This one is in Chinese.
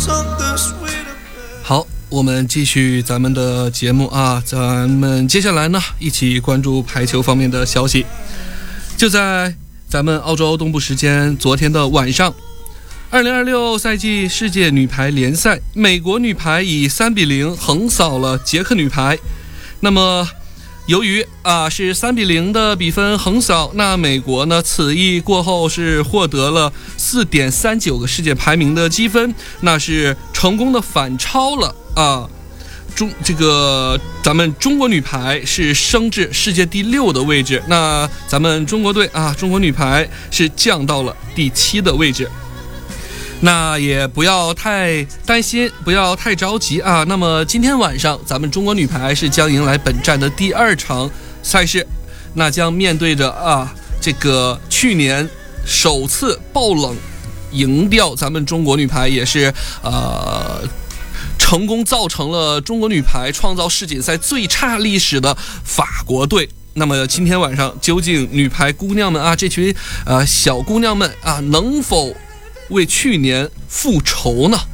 好，我们继续咱们的节目啊，咱们接下来呢一起关注排球方面的消息。就在咱们澳洲东部时间昨天的晚上，2026赛季世界女排联赛，美国女排以3-0横扫了捷克女排。那么由于是3-0的比分横扫，那美国呢此役过后是获得了4.39个世界排名的积分，那是成功的反超了咱们中国女排是升至世界第6的位置，那咱们中国队中国女排是降到了第7的位置。那也不要太担心，不要太着急啊。那么今天晚上咱们中国女排是将迎来本站的第2场赛事，那将面对着这个去年首次爆冷赢掉咱们中国女排，也是成功造成了中国女排创造世锦赛最差历史的法国队。那么今天晚上究竟女排姑娘们这群小姑娘们能否为去年复仇呢？